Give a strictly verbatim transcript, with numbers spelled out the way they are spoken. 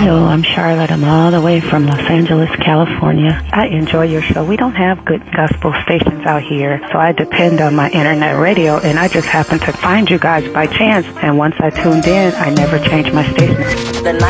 Hello, I'm Charlotte. I'm all the way from Los Angeles, California. I enjoy your show. We don't have good gospel stations out here, so I depend on my internet radio, and I just happened to find you guys by chance. And once I tuned in, I never changed my station.